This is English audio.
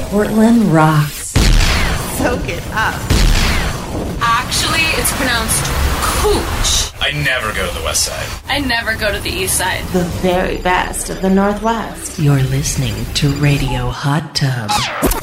Portland rocks. Soak it up. Actually, it's pronounced Cooch. I never go to the west side. I never go to the east side. The very best of the Northwest. You're listening to Radio Hot Tub.